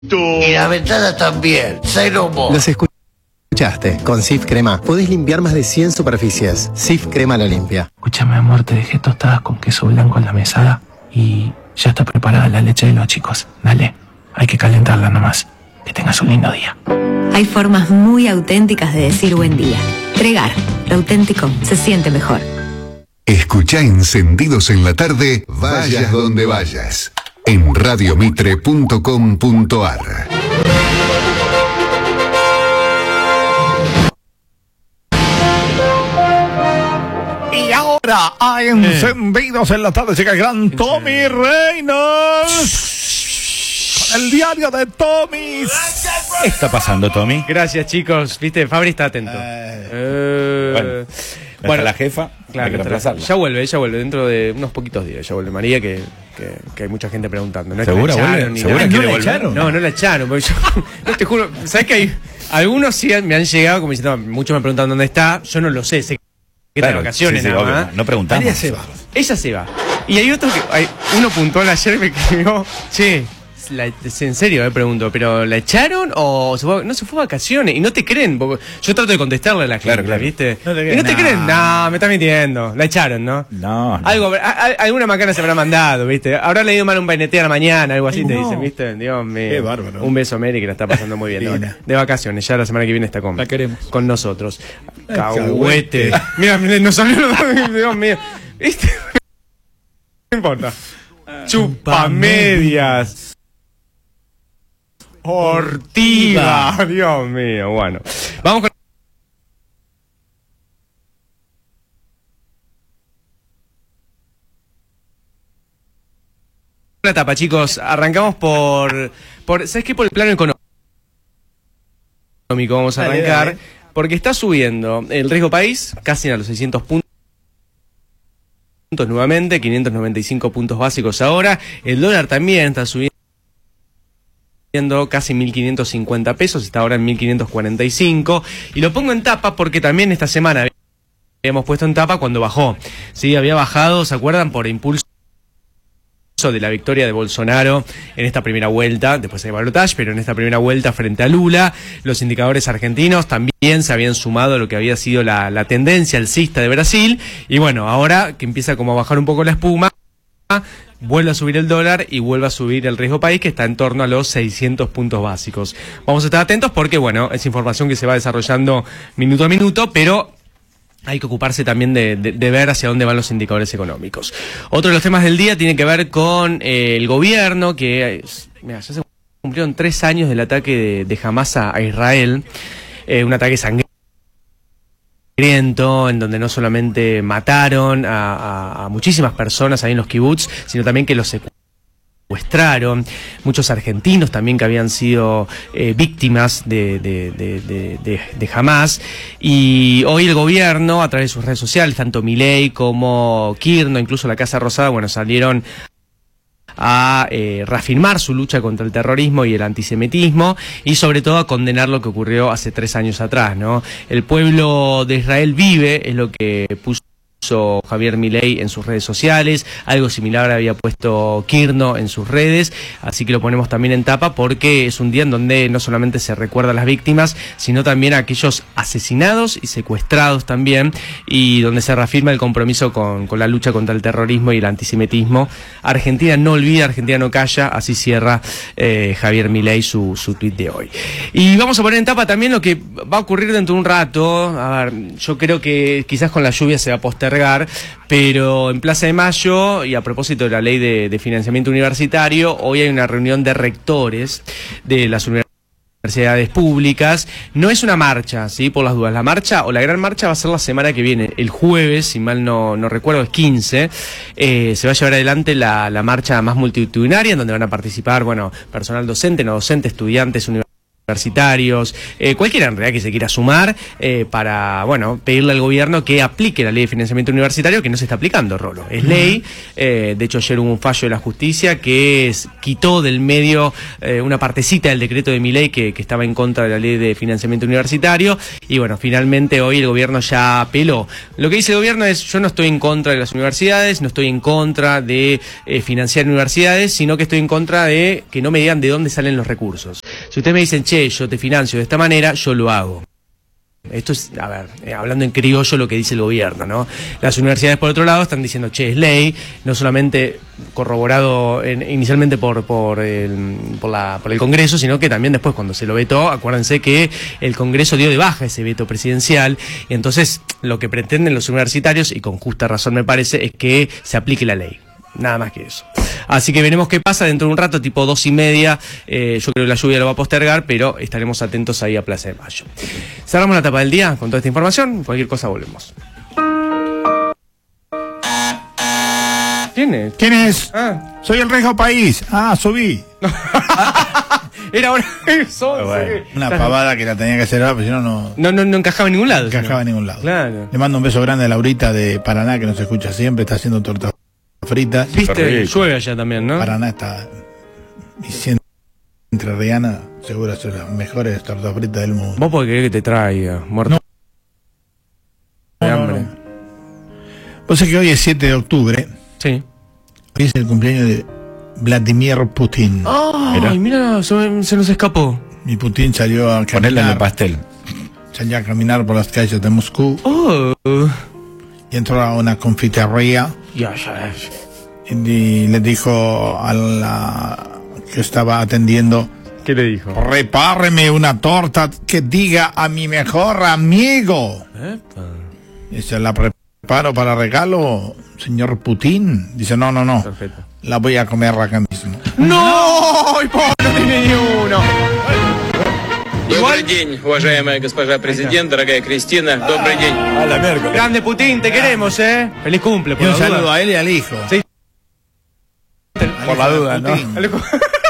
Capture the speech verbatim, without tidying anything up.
Y la ventana también, cero mo. Los escuchaste. Con Cif Crema podés limpiar más de cien superficies. Cif Crema lo limpia. Escúchame, amor, te dejé tostadas con queso blanco en la mesada y ya está preparada la leche de los chicos. Dale, hay que calentarla nomás. Que tengas un lindo día. Hay formas muy auténticas de decir buen día. Tregar, lo auténtico se siente mejor. Escuchá Encendidos en la tarde, vayas donde vayas. En radio mitre punto com punto ar. Y ahora a Encendidos en la tarde llega el gran Tommy Reynolds. El diario de Tommy. ¿Qué está pasando, Tommy? Gracias, chicos. Viste, Fabri está atento. Eh, eh, bueno, bueno, la jefa, claro, hay que reemplazarla. Ya vuelve, ya vuelve dentro de unos poquitos días. Ya vuelve María, que, que, que hay mucha gente preguntando. ¿No? ¿Segura vuelve? Ni ¿Segura nada. quiere ¿No la volver? echaron? No, no la echaron. Porque yo, no te juro, ¿sabes que hay algunos sí me han llegado como diciendo, muchos me preguntan dónde está? Yo no lo sé, sé que está Claro, de vacaciones sí, sí, nada obvio, más. no preguntamos. María se va. Ella se va. Y hay otro que, hay uno puntual ayer me escribió, che, la, en serio, me pregunto, ¿pero la echaron o se fue, no se fue a vacaciones? Y no te creen, porque yo trato de contestarle a la gente, Claro, claro. ¿viste? No te y creen, no te no. creen, no, me está mintiendo, la echaron, ¿no? No, no. Algo, a- a- alguna macana se habrá mandado, ¿viste? Habrá leído mal un P N T a la mañana, algo así Ay, te no. dicen, ¿viste? Dios mío. Qué bárbaro. Un beso a Mary, que la está pasando muy bien. Divina. De, de vacaciones, ya la semana que viene está con, La queremos. con nosotros. Ay, Cahuete. cahuete. Mira, nos salió los dos, Dios mío. ¿Viste? No importa. Chupamedias. Ortiga. Dios mío, bueno. Vamos con la etapa, chicos. Arrancamos por, por ¿sabes qué? Por el plano económico vamos a Dale, arrancar. dale. Porque está subiendo el riesgo país, casi a los seiscientos puntos nuevamente, quinientos noventa y cinco puntos básicos ahora. El dólar también está subiendo casi mil quinientos cincuenta pesos, está ahora en mil quinientos cuarenta y cinco. Y lo pongo en tapa porque también esta semana habíamos puesto en tapa cuando bajó. Sí, había bajado, ¿se acuerdan? Por impulso de la victoria de Bolsonaro en esta primera vuelta, después hay balotaje, pero en esta primera vuelta frente a Lula, los indicadores argentinos también se habían sumado a lo que había sido la, la tendencia alcista de Brasil, y bueno, ahora que empieza como a bajar un poco la espuma, vuelve a subir el dólar y vuelve a subir el riesgo país, que está en torno a los seiscientos puntos básicos. Vamos a estar atentos porque, bueno, es información que se va desarrollando minuto a minuto, pero hay que ocuparse también de, de, de ver hacia dónde van los indicadores económicos. Otro de los temas del día tiene que ver con eh, el gobierno, que eh, mira, ya se cumplieron tres años del ataque de, de Hamás a, a Israel, eh, un ataque sangriento, en donde no solamente mataron a, a, a muchísimas personas ahí en los kibbutz, sino también que los secuestraron. Muchos argentinos también que habían sido eh, víctimas de, de, de, de, de, de Hamás. Y hoy el gobierno, a través de sus redes sociales, tanto Milei como Kirchner, incluso la Casa Rosada, bueno, salieron a eh, reafirmar su lucha contra el terrorismo y el antisemitismo, y sobre todo a condenar lo que ocurrió hace tres años atrás, ¿no? El pueblo de Israel vive, es lo que puso Javier Milei en sus redes sociales, algo similar había puesto Kirchner en sus redes, así que lo ponemos también en tapa porque es un día en donde no solamente se recuerda a las víctimas, sino también a aquellos asesinados y secuestrados también, y donde se reafirma el compromiso con, con la lucha contra el terrorismo y el antisemitismo. Argentina no olvida, Argentina no calla, así cierra eh, Javier Milei su, su tuit de hoy. Y vamos a poner en tapa también lo que va a ocurrir dentro de un rato. A ver, yo creo que quizás con la lluvia se va a postergar, pero en Plaza de Mayo, y a propósito de la ley de, de financiamiento universitario, hoy hay una reunión de rectores de las universidades públicas. No es una marcha, ¿sí? Por las dudas. La marcha, o la gran marcha, va a ser la semana que viene, el jueves, si mal no, no recuerdo, es quince. Eh, se va a llevar adelante la, la marcha más multitudinaria, en donde van a participar, bueno, personal docente, no docente, estudiantes universitarios, universitarios, eh, cualquiera en realidad que se quiera sumar eh, para, bueno, pedirle al gobierno que aplique la ley de financiamiento universitario, que no se está aplicando, Rolo. Es ley, eh, de hecho ayer hubo un fallo de la justicia que es, quitó del medio eh, una partecita del decreto de Milei que, que estaba en contra de la ley de financiamiento universitario, y bueno, finalmente hoy el gobierno ya apeló. Lo que dice el gobierno es: yo no estoy en contra de las universidades, no estoy en contra de eh, financiar universidades, sino que estoy en contra de que no me digan de dónde salen los recursos. Si ustedes me dicen, che, yo te financio de esta manera, yo lo hago. Esto es, a ver, eh, hablando en criollo lo que dice el gobierno, ¿no? Las universidades, por otro lado, están diciendo, che, es ley, no solamente corroborado en, inicialmente por por el, por, la, por el Congreso, sino que también después, cuando se lo vetó, acuérdense que el Congreso dio de baja ese veto presidencial, y entonces lo que pretenden los universitarios, y con justa razón me parece, es que se aplique la ley. Nada más que eso. Así que veremos qué pasa dentro de un rato, tipo dos y media. Eh, yo creo que la lluvia lo va a postergar, pero estaremos atentos ahí a Plaza de Mayo. Cerramos la tapa del día con toda esta información. Cualquier cosa volvemos. ¿Quién es? ¿Quién es? Ah. Soy el Rejo País. Ah, subí. Era ahora. Bueno, una pavada que la tenía que hacer ahora, pero si no, no. No, no, no encajaba en ningún lado. No encajaba en ningún lado. Claro. Le mando un beso grande a Laurita de Paraná, que nos escucha siempre, está haciendo tortas fritas. Viste, llueve allá también, ¿no? Paraná está, y siendo entrerriana, seguro son las mejores tortas fritas del mundo. Vos podés querer que te traiga, muerto No. de No, hambre. no, no. Vos sabés que hoy es siete de octubre. Sí. Hoy es el cumpleaños de Vladimir Putin. Ay, mira, se, se nos escapó. Y Putin salió a Ponela en el caminar, pastel. salió a caminar por las calles de Moscú Oh. y entró a una confitería Ya, ya. y le dijo a la que estaba atendiendo: ¿Qué le dijo? prepáreme una torta que diga a mi mejor amigo. Epa. Dice: ¿la preparo para regalo, señor Putin? Dice: no, no, no, Perfecto. la voy a comer acá mismo. ¡No! ¡Ay, pobre, no tiene ni uno! Добрый день, уважаемая госпожа президент, дорогая Кристина, добрый день. A la miércoles. Grande Putin, te queremos, ¿eh? Feliz cumple, por Y un la duda. saludo a él y al hijo. Sí. Por la duda, ¿no? Putin.